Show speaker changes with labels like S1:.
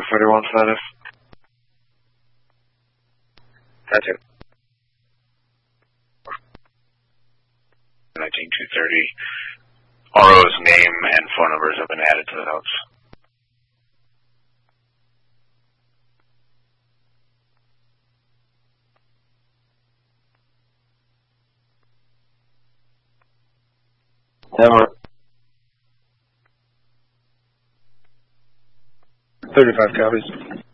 S1: 31 status. Gotcha. 19230. RO's name and phone numbers have been added to the notes.
S2: Hammer.
S3: 35 copies.